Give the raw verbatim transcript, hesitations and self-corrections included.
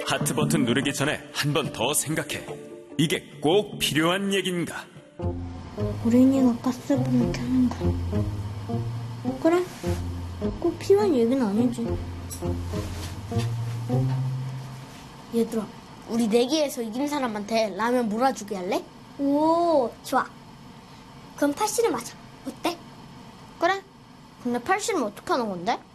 하트 버튼 누르기 전에 한 번 더 생각해. 이게 꼭 필요한 얘기인가? 어린이가 가스불을 켜는 거. 그래, 꼭 필요한 얘기는 아니지. 얘들아, 우리 내기에서 이긴 사람한테 라면 몰아주게 할래? 오, 좋아. 그럼 팔씨름 하자. 어때? 그래. 근데 팔씨름 어떻게 하는 건데?